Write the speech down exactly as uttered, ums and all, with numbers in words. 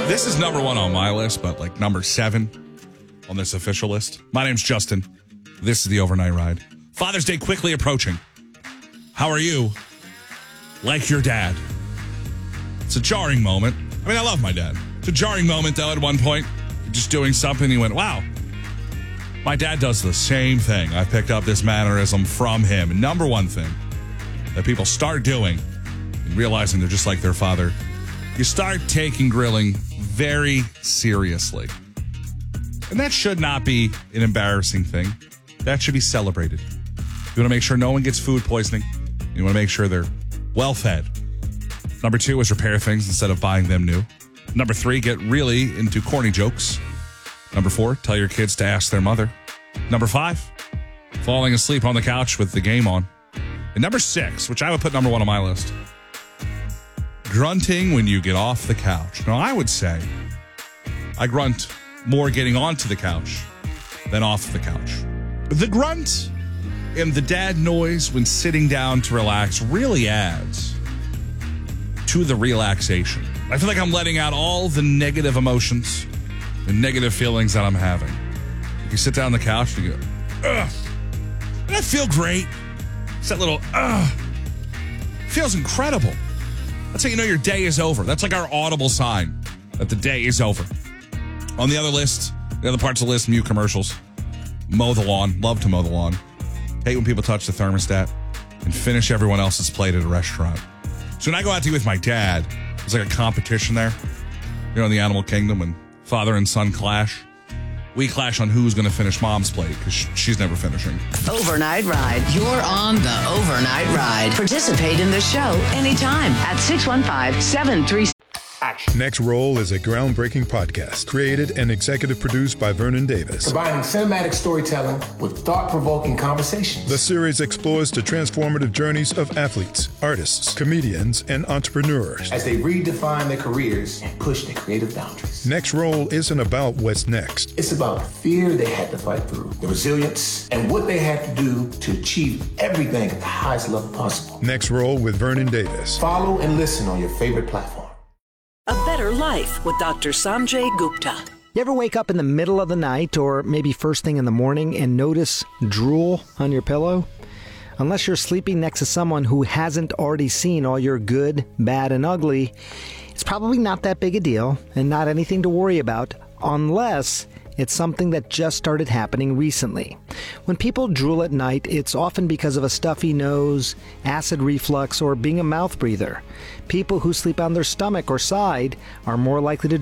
This is number one on my list, but like number seven on this official list. My name's Justin. This is the Overnight Ride. Father's Day quickly approaching. How are you? Like your dad. It's a jarring moment. I mean, I love my dad. It's a jarring moment, though, at one point. Just doing something, he went, wow. My dad does the same thing. I picked up this mannerism from him. And number one thing that people start doing and realizing they're just like their father, you start taking grilling very seriously. And that should not be an embarrassing thing. That should be celebrated. You want to make sure no one gets food poisoning. You want to make sure they're well fed. Number two is repair things instead of buying them new. Number three, get really into corny jokes. Number four, tell your kids to ask their mother. Number five, falling asleep on the couch with the game on. And number six, which I would put number one on my list, grunting when you get off the couch. Now, I would say I grunt more getting onto the couch than off the couch. The grunt and the dad noise when sitting down to relax really adds to the relaxation. I feel like I'm letting out all the negative emotions and negative feelings that I'm having. You sit down on the couch and you go, ugh. And I feel great. It's that little, ugh. Feels incredible. That's how you know your day is over. That's like our audible sign that the day is over. On the other list, the other parts of the list, mute commercials. Mow the lawn. Love to mow the lawn. Hate when people touch the thermostat and finish everyone else's plate at a restaurant. So when I go out to eat with my dad, it's like a competition there. You know, in the animal kingdom when father and son clash. We clash on who's going to finish mom's plate because she's never finishing. Overnight Ride. You're on the Overnight Ride. Participate in the show anytime at six one five, seven three six. Action. Next Roll is a groundbreaking podcast created and executive produced by Vernon Davis. Combining cinematic storytelling with thought-provoking conversations. The series explores the transformative journeys of athletes, artists, comedians, and entrepreneurs as they redefine their careers and push their creative boundaries. Next Roll isn't about what's next. It's about the fear they had to fight through, the resilience, and what they had to do to achieve everything at the highest level possible. Next Roll with Vernon Davis. Follow and listen on your favorite platform. A Better Life with Doctor Sanjay Gupta. You ever wake up in the middle of the night or maybe first thing in the morning and notice drool on your pillow? Unless you're sleeping next to someone who hasn't already seen all your good, bad, and ugly, it's probably not that big a deal and not anything to worry about unless it's something that just started happening recently. When people drool at night, it's often because of a stuffy nose, acid reflux, or being a mouth breather. People who sleep on their stomach or side are more likely to